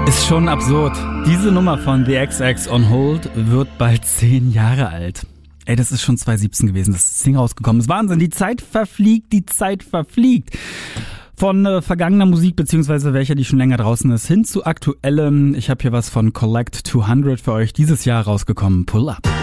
Ist schon absurd. Diese Nummer von The XX on Hold wird bald 10 Jahre alt. Ey, das ist schon 2017 gewesen, das Ding rausgekommen ist. Wahnsinn, die Zeit verfliegt. Von vergangener Musik, beziehungsweise welcher, die schon länger draußen ist, hin zu aktuellem. Ich habe hier was von Collect 200 für euch dieses Jahr rausgekommen. Pull up.